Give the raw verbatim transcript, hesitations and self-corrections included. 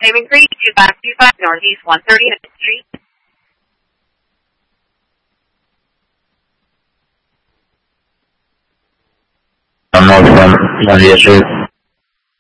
Claiming three two five two five Northeast one thirtieth Street. North one, one yes, sir.